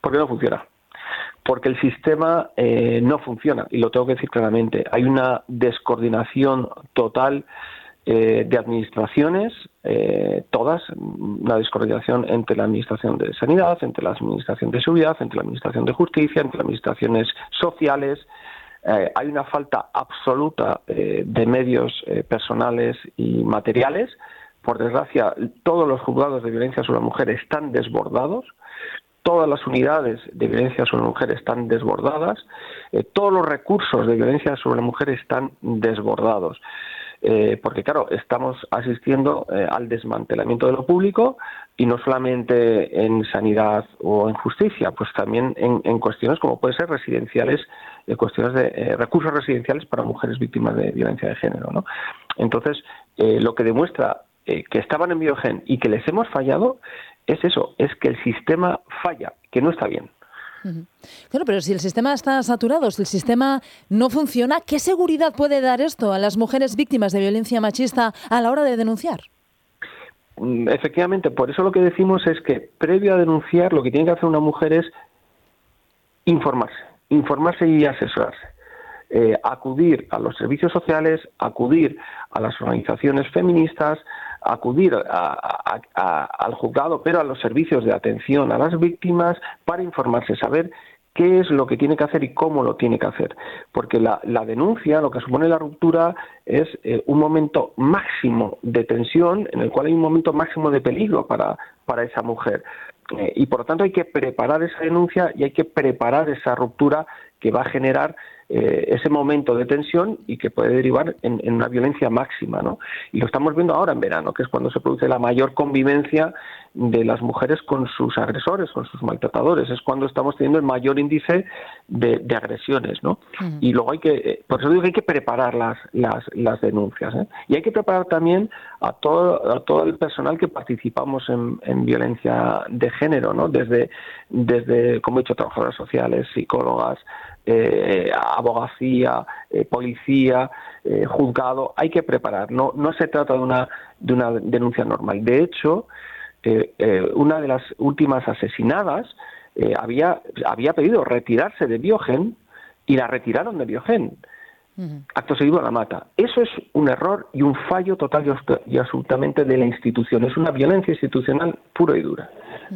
Porque no funciona. Porque el sistema no funciona, y lo tengo que decir claramente. Hay una descoordinación total de administraciones, todas, una descoordinación entre la Administración de Sanidad, entre la Administración de Seguridad, entre la Administración de Justicia, entre las administraciones sociales. Hay una falta absoluta de medios personales y materiales. Por desgracia, todos los juzgados de violencia sobre la mujer están desbordados. Todas las unidades de violencia sobre la mujer están desbordadas. Todos los recursos de violencia sobre la mujer están desbordados. Porque, claro, estamos asistiendo al desmantelamiento de lo público, y no solamente en sanidad o en justicia, pues también en cuestiones como pueden ser residenciales, cuestiones de recursos residenciales para mujeres víctimas de violencia de género, ¿no? Entonces, lo que demuestra que estaban en Biogen y que les hemos fallado es eso, es que el sistema falla, que no está bien. Claro, pero si el sistema está saturado, si el sistema no funciona, ¿qué seguridad puede dar esto a las mujeres víctimas de violencia machista a la hora de denunciar? Efectivamente, por eso lo que decimos es que previo a denunciar lo que tiene que hacer una mujer es informarse y asesorarse. Acudir a los servicios sociales, acudir a las organizaciones feministas, acudir al juzgado, pero a los servicios de atención a las víctimas para informarse, saber qué es lo que tiene que hacer y cómo lo tiene que hacer. Porque la denuncia, lo que supone la ruptura, es un momento máximo de tensión, en el cual hay un momento máximo de peligro para esa mujer. Y por lo tanto hay que preparar esa denuncia y hay que preparar esa ruptura que va a generar ese momento de tensión y que puede derivar en una violencia máxima, ¿no? Y lo estamos viendo ahora en verano, que es cuando se produce la mayor convivencia de las mujeres con sus agresores, con sus maltratadores. Es cuando estamos teniendo el mayor índice de agresiones, ¿no? Y luego por eso digo que hay que preparar las denuncias, ¿eh? Y hay que preparar también a todo el personal que participamos en violencia de género, ¿no? Desde como he dicho, trabajadoras sociales, psicólogas, abogacía, policía, juzgado. Hay que preparar. No se trata de una denuncia normal. De hecho, una de las últimas asesinadas había pedido retirarse de Biogen y la retiraron de Biogen. Acto seguido la mata. Eso es un error y un fallo total y absolutamente de la institución. Es una violencia institucional pura y dura.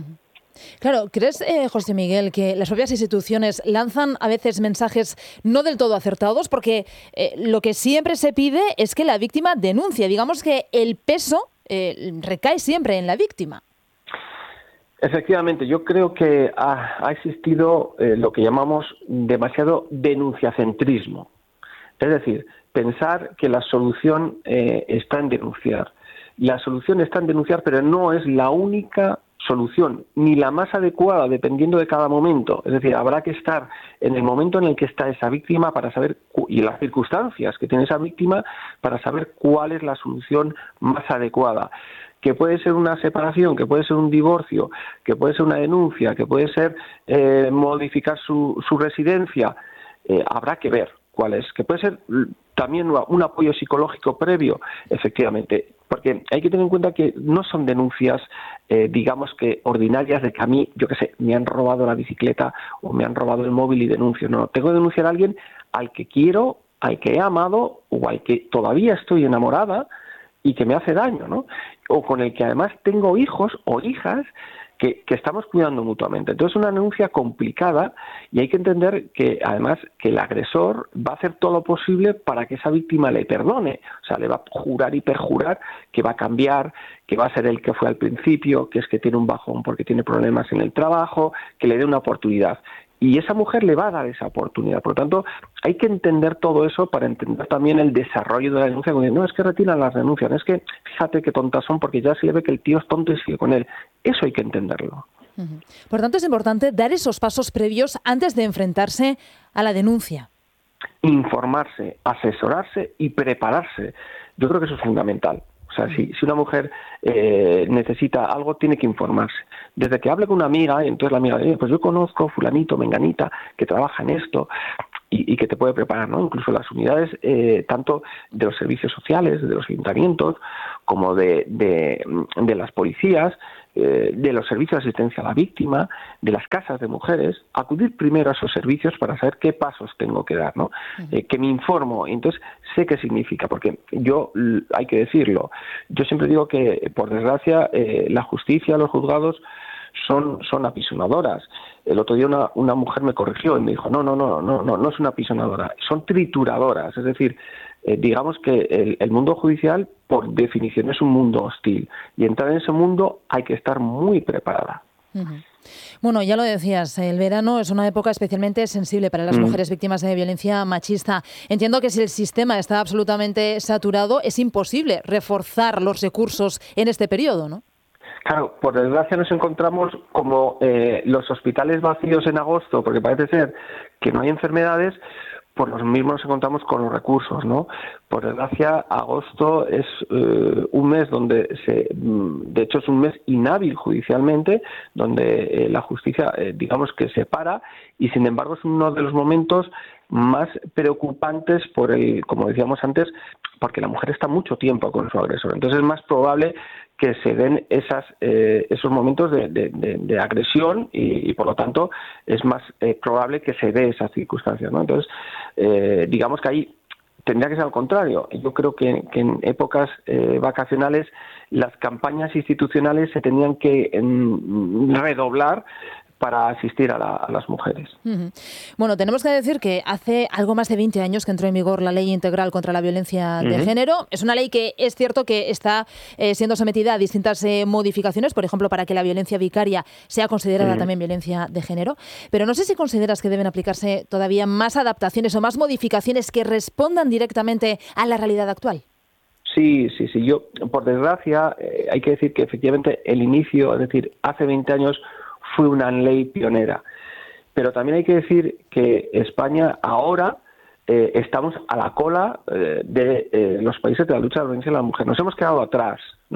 Claro, ¿crees, José Miguel, que las propias instituciones lanzan a veces mensajes no del todo acertados? Porque lo que siempre se pide es que la víctima denuncie. Digamos que el peso recae siempre en la víctima. Efectivamente, yo creo que ha existido lo que llamamos demasiado denunciacentrismo. Es decir, pensar que la solución está en denunciar. La solución está en denunciar, pero no es la única solución, ni la más adecuada, dependiendo de cada momento. Es decir, habrá que estar en el momento en el que está esa víctima para saber, y las circunstancias que tiene esa víctima, para saber cuál es la solución más adecuada. Que puede ser una separación, que puede ser un divorcio, que puede ser una denuncia, que puede ser modificar su residencia. Habrá que ver cuál es. Que puede ser también un apoyo psicológico previo, efectivamente. Porque hay que tener en cuenta que no son denuncias, digamos que ordinarias, de que a mí, yo qué sé, me han robado la bicicleta o me han robado el móvil y denuncio. No, tengo que denunciar a alguien al que quiero, al que he amado o al que todavía estoy enamorada y que me hace daño, ¿no? O con el que además tengo hijos o hijas que estamos cuidando mutuamente. Entonces es una denuncia complicada y hay que entender que además que el agresor va a hacer todo lo posible para que esa víctima le perdone. O sea, le va a jurar y perjurar que va a cambiar, que va a ser el que fue al principio, que es que tiene un bajón porque tiene problemas en el trabajo, que le dé una oportunidad. Y esa mujer le va a dar esa oportunidad. Por lo tanto, hay que entender todo eso para entender también el desarrollo de la denuncia. No, es que retiran las denuncias, es que fíjate qué tontas son porque ya se le ve que el tío es tonto y sigue con él. Eso hay que entenderlo. Por tanto, es importante dar esos pasos previos antes de enfrentarse a la denuncia. Informarse, asesorarse y prepararse. Yo creo que eso es fundamental. O sea, si una mujer necesita algo, tiene que informarse. Desde que hable con una amiga, y entonces la amiga dice, pues yo conozco fulanito, menganita, que trabaja en esto y que te puede preparar, ¿no? Incluso las unidades, tanto de los servicios sociales, de los ayuntamientos, como de las policías, de los servicios de asistencia a la víctima, de las casas de mujeres, acudir primero a esos servicios para saber qué pasos tengo que dar, ¿no? Que me informo, y entonces sé qué significa, porque yo, hay que decirlo, yo siempre digo que, por desgracia, la justicia, los juzgados, son apisonadoras. El otro día una mujer me corrigió y me dijo, no es una apisonadora, son trituradoras, es decir, digamos que el mundo judicial, por definición, es un mundo hostil, y entrar en ese mundo hay que estar muy preparada. Bueno, ya lo decías, el verano es una época especialmente sensible para las mujeres víctimas de violencia machista. Entiendo que si el sistema está absolutamente saturado, es imposible reforzar los recursos en este periodo, ¿no? Claro, por desgracia nos encontramos como los hospitales vacíos en agosto, porque parece ser que no hay enfermedades, por los mismos nos encontramos con los recursos, ¿no? Por desgracia, agosto es un mes donde de hecho es un mes inhábil judicialmente, donde la justicia, digamos que se para, y sin embargo es uno de los momentos más preocupantes como decíamos antes, porque la mujer está mucho tiempo con su agresor. Entonces es más probable que se den esos momentos de agresión y por lo tanto es más probable que se dé esas circunstancias, ¿no? Entonces, digamos que ahí tendría que ser al contrario. Yo creo que en épocas vacacionales las campañas institucionales se tenían que redoblar para asistir a las mujeres. Bueno, tenemos que decir que hace algo más de 20 años que entró en vigor la Ley Integral contra la Violencia de Género. Es una ley que es cierto que está siendo sometida a distintas modificaciones, por ejemplo, para que la violencia vicaria sea considerada también violencia de género. Pero no sé si consideras que deben aplicarse todavía más adaptaciones o más modificaciones que respondan directamente a la realidad actual. Sí. Yo, por desgracia, hay que decir que efectivamente el inicio, es decir, hace 20 años, fue una ley pionera. Pero también hay que decir que España ahora estamos a la cola de los países de la lucha de la violencia de la mujer. Nos hemos quedado atrás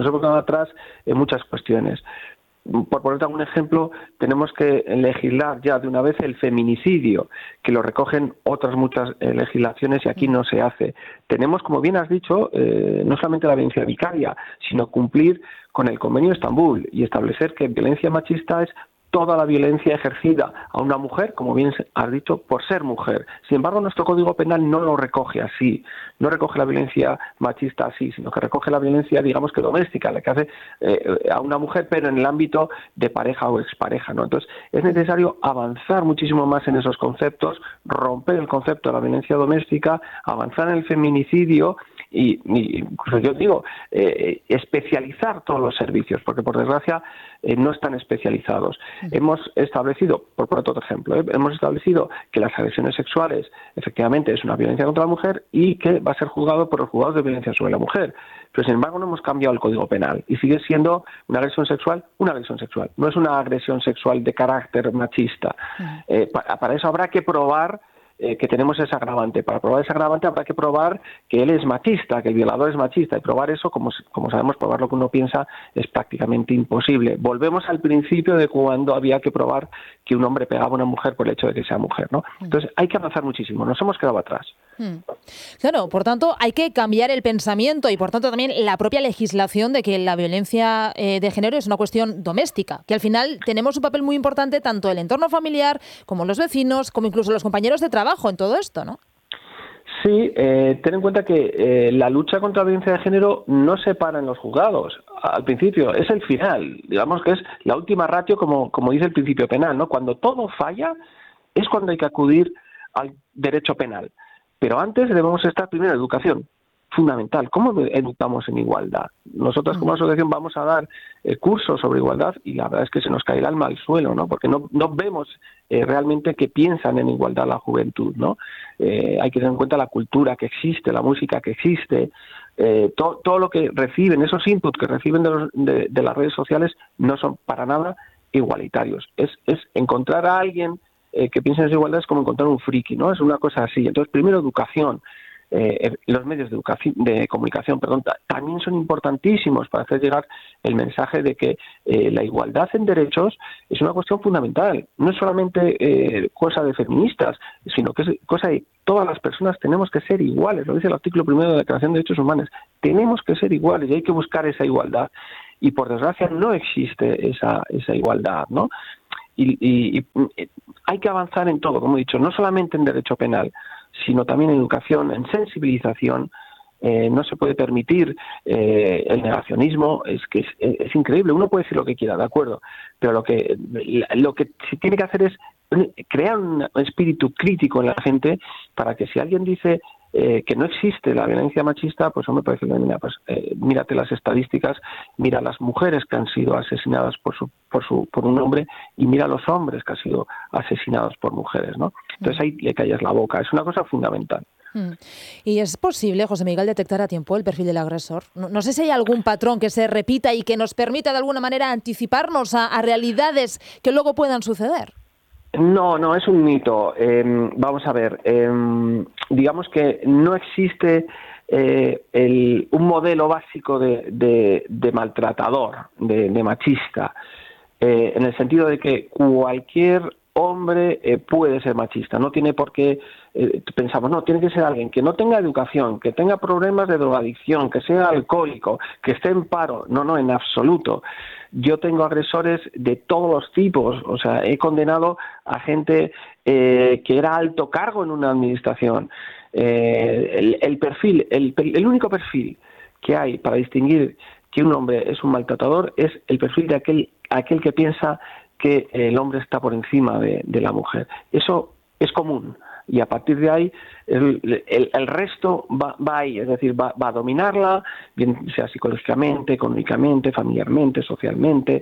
en muchas cuestiones. Por ponerte algún ejemplo, tenemos que legislar ya de una vez el feminicidio, que lo recogen otras muchas legislaciones y aquí no se hace. Tenemos, como bien has dicho, no solamente la violencia vicaria, sino cumplir con el Convenio de Estambul y establecer que violencia machista es toda la violencia ejercida a una mujer, como bien has dicho, por ser mujer. Sin embargo, nuestro Código Penal no lo recoge así, no recoge la violencia machista así, sino que recoge la violencia, digamos que doméstica, la que hace a una mujer, pero en el ámbito de pareja o expareja, ¿no? Entonces, es necesario avanzar muchísimo más en esos conceptos, romper el concepto de la violencia doméstica, avanzar en el feminicidio, y incluso yo digo, especializar todos los servicios, porque por desgracia no están especializados. Hemos establecido, por poner otro ejemplo, hemos establecido que las agresiones sexuales efectivamente es una violencia contra la mujer y que va a ser juzgado por los juzgados de violencia sobre la mujer. Pero sin embargo no hemos cambiado el Código Penal y sigue siendo una agresión sexual, no es una agresión sexual de carácter machista. Para eso habrá que probar que tenemos ese agravante. Para probar ese agravante habrá que probar que él es machista, que el violador es machista, y probar eso, como sabemos, probar lo que uno piensa es prácticamente imposible. Volvemos al principio de cuando había que probar que un hombre pegaba a una mujer por el hecho de que sea mujer, ¿no? Entonces hay que avanzar muchísimo, nos hemos quedado atrás. Claro, por tanto hay que cambiar el pensamiento y por tanto también la propia legislación de que la violencia de género es una cuestión doméstica, que al final tenemos un papel muy importante tanto el entorno familiar como los vecinos, como incluso los compañeros de trabajo en todo esto, ¿no? Sí, ten en cuenta que la lucha contra la violencia de género no se para en los juzgados. Al principio es el final, digamos que es la última ratio, como dice el principio penal, ¿no? Cuando todo falla es cuando hay que acudir al derecho penal. Pero antes debemos estar primero en educación, fundamental. ¿Cómo educamos en igualdad? Nosotros como asociación vamos a dar cursos sobre igualdad y la verdad es que se nos cae el alma al suelo, ¿no? Porque no vemos realmente que piensan en igualdad la juventud, ¿no? Hay que tener en cuenta la cultura que existe, la música que existe, todo lo que reciben, esos inputs que reciben de las redes sociales no son para nada igualitarios. Es encontrar a alguien que piensa en esa igualdad es como encontrar un friki, ¿no? Es una cosa así. Entonces, primero educación. Los medios de comunicación, también son importantísimos para hacer llegar el mensaje de que la igualdad en derechos es una cuestión fundamental. No es solamente cosa de feministas, sino que es cosa de todas las personas. Tenemos que ser iguales, lo dice el artículo 1 de la Declaración de Derechos Humanos. Tenemos que ser iguales y hay que buscar esa igualdad. y por desgracia no existe esa igualdad, ¿no? Y hay que avanzar en todo, como he dicho, no solamente en derecho penal, sino también en educación, en sensibilización. No se puede permitir el negacionismo, es increíble. Uno puede decir lo que quiera, de acuerdo, pero lo que se tiene que hacer es crear un espíritu crítico en la gente para que si alguien dice que no existe la violencia machista, pues hombre, parece que mira, pues, mírate las estadísticas, mira las mujeres que han sido asesinadas por un hombre y mira los hombres que han sido asesinados por mujeres, ¿no? Entonces ahí le callas la boca, es una cosa fundamental. ¿Y es posible, José Miguel, detectar a tiempo el perfil del agresor? No sé si hay algún patrón que se repita y que nos permita de alguna manera anticiparnos a realidades que luego puedan suceder. No, es un mito. Vamos a ver, digamos que no existe un modelo básico de maltratador, de machista, en el sentido de que cualquier hombre puede ser machista, no tiene por qué, pensamos, no, tiene que ser alguien que no tenga educación, que tenga problemas de drogadicción, que sea alcohólico, que esté en paro, no, en absoluto. Yo tengo agresores de todos los tipos, o sea, he condenado a gente que era alto cargo en una administración. El único perfil que hay para distinguir que un hombre es un maltratador es el perfil de aquel que piensa que el hombre está por encima de la mujer. Eso es común. Y a partir de ahí el resto va ahí, es decir, va a dominarla, bien sea psicológicamente, económicamente, familiarmente, socialmente,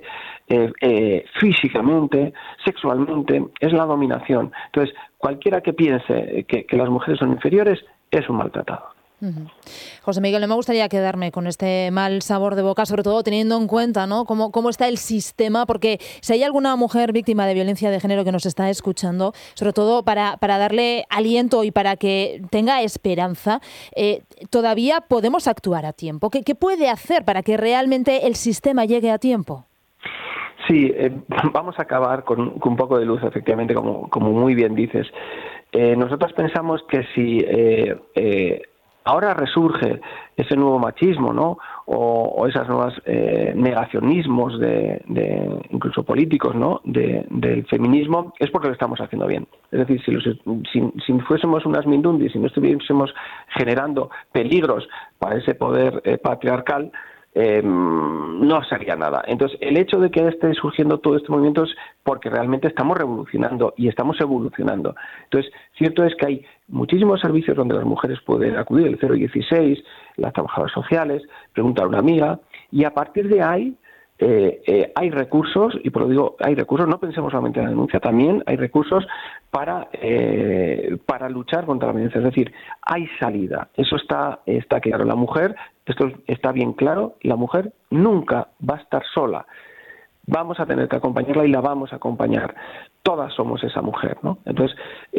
físicamente, sexualmente, es la dominación. Entonces, cualquiera que piense que las mujeres son inferiores es un maltratado. José Miguel, no me gustaría quedarme con este mal sabor de boca, sobre todo teniendo en cuenta, ¿no?, cómo está el sistema, porque si hay alguna mujer víctima de violencia de género que nos está escuchando, sobre todo para darle aliento y para que tenga esperanza, todavía podemos actuar a tiempo. ¿Qué puede hacer para que realmente el sistema llegue a tiempo? Sí, vamos a acabar con un poco de luz, efectivamente, como muy bien dices. Nosotros pensamos que si ahora resurge ese nuevo machismo, ¿no?, o esas nuevas negacionismos incluso políticos, ¿no?, del feminismo, es porque lo estamos haciendo bien. Es decir, si fuésemos unas mindundis, si no estuviésemos generando peligros para ese poder patriarcal, no sería nada. Entonces, el hecho de que esté surgiendo todo este movimiento es porque realmente estamos revolucionando y estamos evolucionando. Entonces, cierto es que hay muchísimos servicios donde las mujeres pueden acudir, el 016, las trabajadoras sociales, preguntar a una amiga, y a partir de ahí hay recursos, y por lo digo, hay recursos, no pensemos solamente en la denuncia, también hay recursos para luchar contra la violencia, es decir, hay salida, eso está claro. La mujer, esto está bien claro, la mujer nunca va a estar sola, vamos a tener que acompañarla y la vamos a acompañar. Todas somos esa mujer, ¿no? Entonces,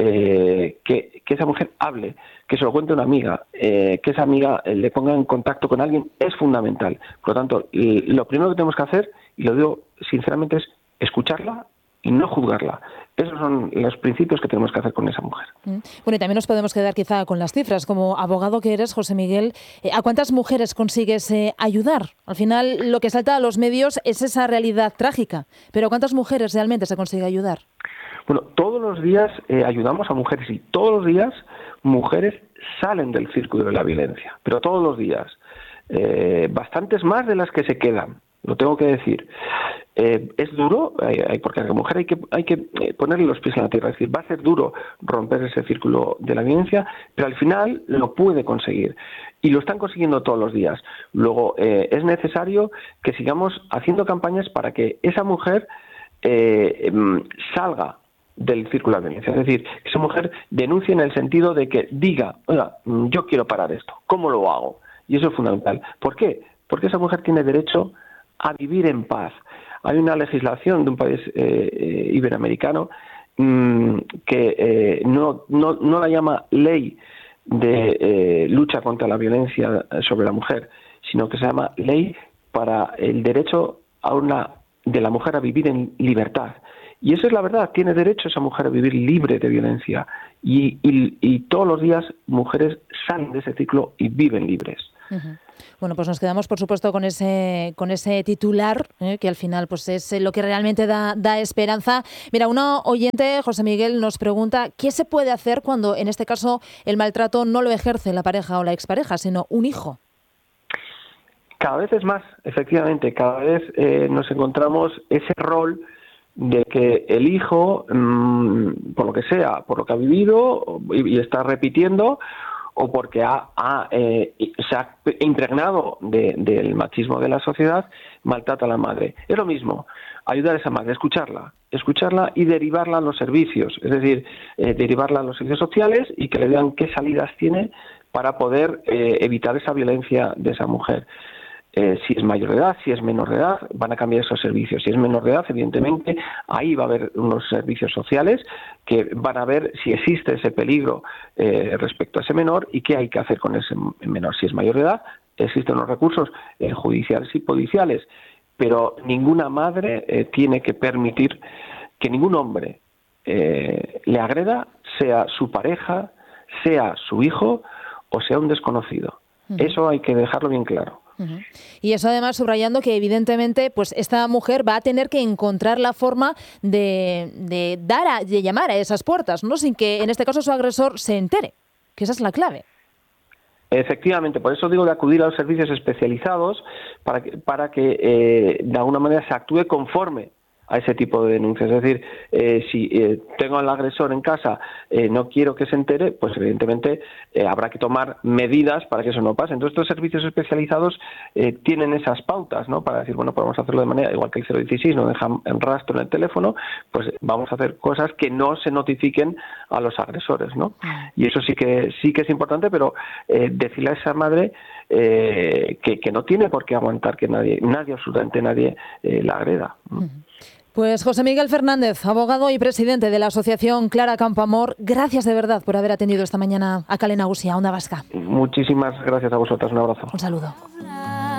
que esa mujer hable, que se lo cuente una amiga, que esa amiga le ponga en contacto con alguien, es fundamental. Por lo tanto, lo primero que tenemos que hacer, y lo digo sinceramente, es escucharla y no juzgarla. Esos son los principios que tenemos que hacer con esa mujer. Bueno, y también nos podemos quedar quizá con las cifras. Como abogado que eres, José Miguel, ¿a cuántas mujeres consigues ayudar? Al final, lo que salta a los medios es esa realidad trágica. Pero ¿a cuántas mujeres realmente se consigue ayudar? Bueno, todos los días ayudamos a mujeres y todos los días mujeres salen del círculo de la violencia. Pero todos los días. Bastantes más de las que se quedan. Lo tengo que decir. Es duro, porque a la mujer hay que ponerle los pies en la tierra, es decir, va a ser duro romper ese círculo de la violencia, pero al final lo puede conseguir y lo están consiguiendo todos los días. Luego es necesario que sigamos haciendo campañas para que esa mujer salga del círculo de la violencia, es decir, que esa mujer denuncie en el sentido de que diga, oiga, yo quiero parar esto, ¿cómo lo hago? Y eso es fundamental. ¿Por qué? Porque esa mujer tiene derecho a vivir en paz. Hay una legislación de un país iberoamericano que no la llama ley de lucha contra la violencia sobre la mujer, sino que se llama ley para el derecho de la mujer a vivir en libertad. Y eso es la verdad, tiene derecho esa mujer a vivir libre de violencia. Y todos los días mujeres salen de ese ciclo y viven libres. Uh-huh. Bueno, pues nos quedamos, por supuesto, con ese titular, que al final pues es lo que realmente da esperanza. Mira, una oyente, José Miguel, nos pregunta ¿qué se puede hacer cuando, en este caso, el maltrato no lo ejerce la pareja o la expareja, sino un hijo? Cada vez es más, efectivamente, cada vez nos encontramos ese rol de que el hijo, por lo que sea, por lo que ha vivido y está repitiendo, o porque se ha impregnado del machismo de la sociedad, maltrata a la madre. Es lo mismo, ayudar a esa madre, escucharla y derivarla a los servicios, es decir, derivarla a los servicios sociales y que le vean qué salidas tiene para poder evitar esa violencia de esa mujer. Si es mayor de edad, si es menor de edad, van a cambiar esos servicios. Si es menor de edad, evidentemente, ahí va a haber unos servicios sociales que van a ver si existe ese peligro respecto a ese menor y qué hay que hacer con ese menor. Si es mayor de edad, existen los recursos judiciales y policiales, pero ninguna madre tiene que permitir que ningún hombre le agreda, sea su pareja, sea su hijo o sea un desconocido. Uh-huh. Eso hay que dejarlo bien claro. Uh-huh. Y eso además subrayando que evidentemente pues esta mujer va a tener que encontrar la forma de llamar a esas puertas, ¿no? Sin que en este caso su agresor se entere, que esa es la clave. Efectivamente, por eso digo de acudir a los servicios especializados para que de alguna manera se actúe conforme a ese tipo de denuncias. Es decir, si tengo al agresor en casa, no quiero que se entere, pues evidentemente habrá que tomar medidas para que eso no pase. Entonces, estos servicios especializados tienen esas pautas, ¿no? Para decir, bueno, podemos hacerlo de manera, igual que el 016 no deja en rastro en el teléfono, pues vamos a hacer cosas que no se notifiquen a los agresores, ¿no? Y eso sí que es importante, pero decirle a esa madre que no tiene por qué aguantar que nadie, absolutamente nadie, la agreda. Pues José Miguel Fernández, abogado y presidente de la asociación Clara Campoamor, gracias de verdad por haber atendido esta mañana a Kale Nagusia, Onda Vasca. Muchísimas gracias a vosotras, un abrazo. Un saludo.